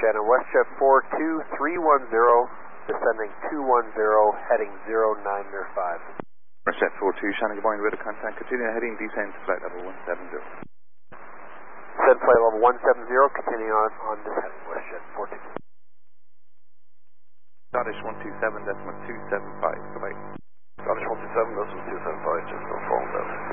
Shannon, WestJet 42310, descending 210, heading 095. WestJet 42, Shannon, good morning, radar contact, continue heading, descend to flight level 170. Descend flight level 170, continuing on descending, WestJet 42. Scottish 127.275, goodbye. Scottish 127.275, just no phone down.